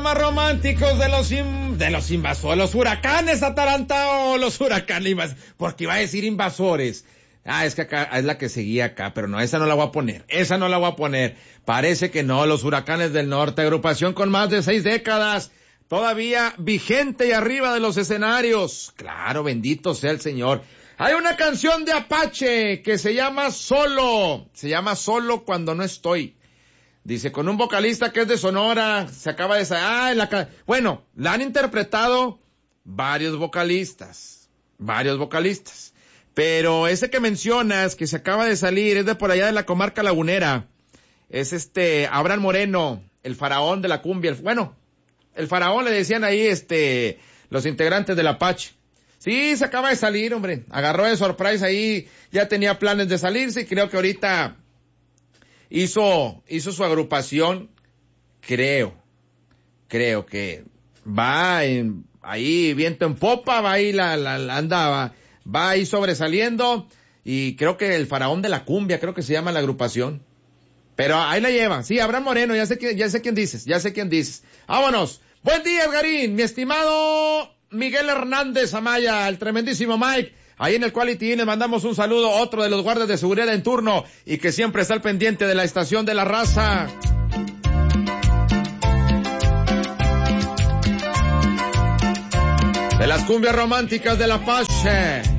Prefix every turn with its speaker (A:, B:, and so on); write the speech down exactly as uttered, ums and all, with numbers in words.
A: más románticos de los in, de los invasores, los huracanes atarantados, los huracanes, porque iba a decir invasores. Ah, es que acá es la que seguía acá, pero no, esa no la voy a poner, esa no la voy a poner. Parece que no, los huracanes del norte, agrupación con más de seis décadas, todavía vigente y arriba de los escenarios. Claro, bendito sea el Señor. Hay una canción de Apache que se llama Solo, se llama Solo cuando no estoy. Dice, con un vocalista que es de Sonora, se acaba de... Ah, en la ca... Bueno, la han interpretado varios vocalistas, varios vocalistas. Pero ese que mencionas, que se acaba de salir, es de por allá de la comarca lagunera. Es este, Abraham Moreno, el faraón de la cumbia. El, bueno, el faraón le decían ahí, este, los integrantes del Apache. Sí, se acaba de salir, hombre. Agarró de sorpresa ahí, ya tenía planes de salirse y creo que ahorita hizo, hizo su agrupación. Creo, creo que va en, ahí viento en popa, va ahí la, la, la andaba. Va ahí sobresaliendo y creo que el faraón de la cumbia, creo que se llama la agrupación. Pero ahí la lleva. Sí, Abraham Moreno, ya sé quién, ya sé quién dices, ya sé quién dices. Vámonos. Buen día, Edgarín, mi estimado Miguel Hernández Amaya, el tremendísimo Mike. Ahí en el Quality Inn le mandamos un saludo, otro de los guardias de seguridad en turno y que siempre está al pendiente de la estación de la raza. De las cumbias románticas de la Apache.